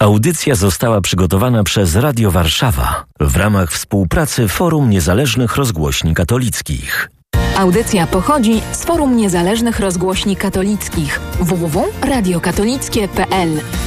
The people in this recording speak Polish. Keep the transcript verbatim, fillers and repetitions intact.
Audycja została przygotowana przez Radio Warszawa w ramach współpracy Forum Niezależnych Rozgłośni Katolickich. Audycja pochodzi z Forum Niezależnych Rozgłośni Katolickich w w w kropka radio katolickie kropka p l.